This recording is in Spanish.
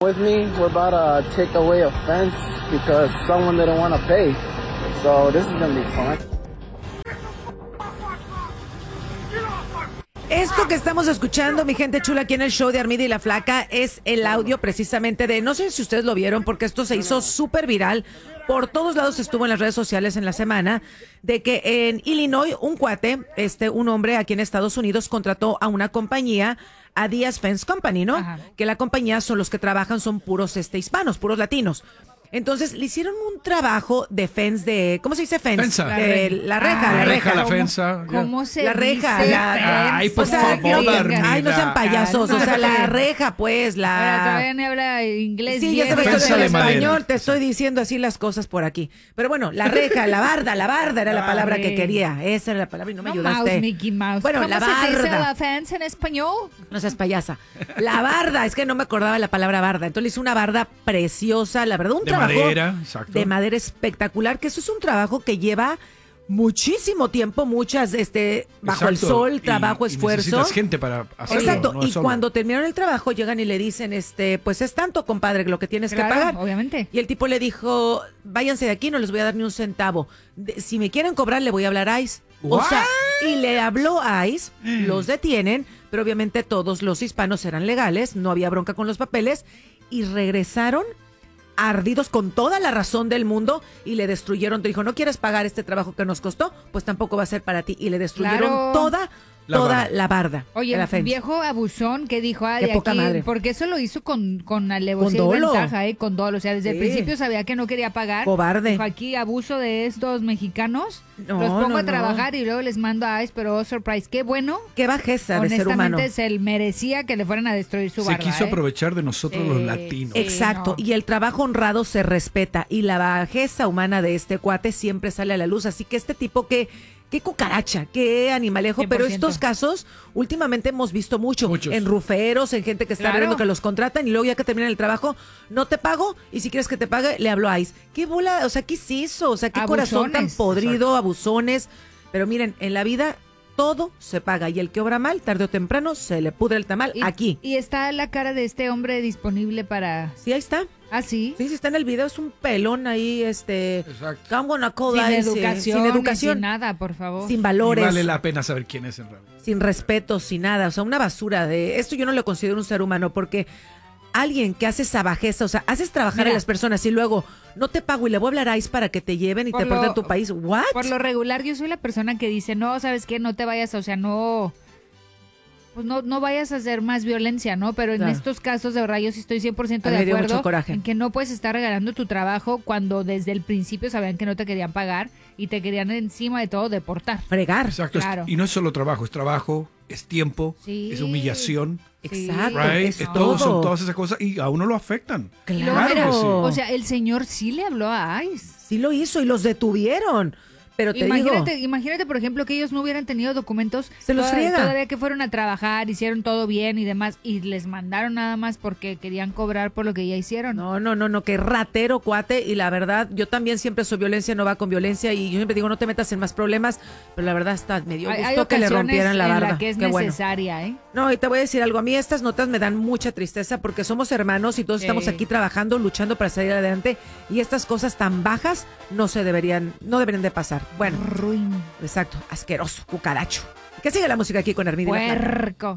with me, we're about to take away a fence because someone didn't want to pay. So this is going to be fun. Esto que estamos escuchando, mi gente chula, aquí en el show de Armida y la Flaca, es el audio precisamente de, no sé si ustedes lo vieron, porque esto se hizo súper viral, por todos lados estuvo en las redes sociales en la semana, de que en Illinois un cuate, un hombre aquí en Estados Unidos contrató a una compañía, a Díaz Fence Company, ¿no? Ajá. Que la compañía son los que trabajan, son puros hispanos, puros latinos. Entonces le hicieron un trabajo de fence de, ¿cómo se dice fence? Fensa. La reja. La fensa. ¿Cómo se La reja, dice la- fence? Ay, por O sea, favor, no, Armida. ay, no sean payasos, o sea, la reja, pues, Pero todavía la... ni habla inglés Sí, bien. ya sabes, Fensa estoy en de madera. español, te estoy diciendo así las cosas por aquí. Pero bueno, la reja, la barda era la palabra que quería. Esa era la palabra y no me No ayudaste. mouse, Mickey Mouse. Bueno, ¿Cómo la se dice barda. la fence en español? No seas payasa. La barda, es que no me acordaba de la palabra barda. Entonces le hice una barda preciosa, la verdad, un De trabajo madera, exacto. de madera espectacular, que eso es un trabajo que lleva muchísimo tiempo, muchas, bajo el Exacto. sol, trabajo, Y esfuerzo. necesitas gente para hacerlo. Exacto, no es y solo. cuando terminaron el trabajo llegan y le dicen, pues es tanto, compadre, lo que tienes Claro, que pagar. obviamente. Y el tipo le dijo, váyanse de aquí, no les voy a dar ni un centavo. Si me quieren cobrar, le voy a hablar a ICE. O sea, y le habló a ICE, los detienen, pero obviamente todos los hispanos eran legales, no había bronca con los papeles, y regresaron ardidos con toda la razón del mundo y le destruyeron. Te dijo, ¿no quieres pagar este trabajo que nos costó? Pues tampoco va a ser para ti. Y le destruyeron Claro. toda La barda. la barda. Oye, de la fence. viejo abusón que dijo, Qué de poca aquí, madre. porque eso lo hizo con alevosía Con y dolo. ventaja, con dolo. O sea, desde el Sí. principio sabía que no quería pagar. Cobarde. Dijo, aquí abuso de estos mexicanos, No, los pongo no, a no. trabajar y luego les mando a ICE, pero oh, surprise, qué bueno. Qué bajeza de ser humano. Honestamente, se merecía que le fueran a destruir su Se barda. quiso aprovechar de nosotros Sí. los latinos. Exacto, no. y el trabajo honrado se respeta y la bajeza humana de este cuate siempre sale a la luz, así que este tipo qué cucaracha, qué animalejo, 100%. pero estos casos últimamente hemos visto mucho Muchos. en ruferos, en gente que está Claro. viendo que los contratan y luego ya que terminan el trabajo, no te pago y si quieres que te pague, le hablo a ICE. ¿Qué bola? O sea, ¿qué se hizo? O sea, qué corazón tan Abusones. podrido, abusones. Pero miren, en la vida todo se paga y el que obra mal, tarde o temprano, se le pudre el tamal aquí. Y está la cara de este hombre disponible para... Sí, ahí está. Ah, sí. Sí, está en el video, es un pelón ahí, Exacto. I'm gonna call Sin ICE, educación, sin educación, sin nada, por favor. sin Y valores, vale la pena saber quién es en realidad. sin respeto, sin nada, o sea, una basura de esto yo no lo considero un ser humano porque alguien que hace esa bajeza, o sea, haces trabajar Mira. a las personas y luego no te pago y le voy a hablar a ICE para que te lleven y Por te porten lo- a tu país, ¿what? Por lo regular, yo soy la persona que dice, no, ¿sabes qué? No te vayas, o sea, no... Pues no vayas a hacer más violencia, ¿no? Pero en Claro. estos casos, de verdad, yo sí estoy 100% A mí de me dio acuerdo mucho coraje. en que no puedes estar regalando tu trabajo cuando desde el principio sabían que no te querían pagar y te querían encima de todo deportar. Fregar. Exacto. Claro. Y no es solo trabajo, es tiempo, Sí. es humillación. Exacto, Right? es Todos son todo. todas esas cosas y a uno lo afectan. Y luego, Claro. mira, que sí. o sea, el señor sí le habló a ICE. Sí lo hizo y los detuvieron, pero te Imagínate, digo, imagínate, por ejemplo, que ellos no hubieran tenido documentos. Se los friega. Todavía que fueron a trabajar, hicieron todo bien y demás, y les mandaron nada más porque querían cobrar por lo que ya hicieron. no, qué ratero, cuate, y la verdad, yo también siempre soy violencia, no va con violencia, y yo siempre digo, no te metas en más problemas, pero la verdad está, me dio Hay gusto que le ocasiones rompieran la en barda. la que es Qué bueno. necesaria, ¿eh? No, y te voy a decir algo, a mí estas notas me dan mucha tristeza porque somos hermanos y todos Sí. estamos aquí trabajando, luchando para salir adelante, y estas cosas tan bajas no deberían de pasar. Bueno, Ruin. exacto, asqueroso, cucaracho. Que sigue la música aquí con Armida y la Flaca. Puerco.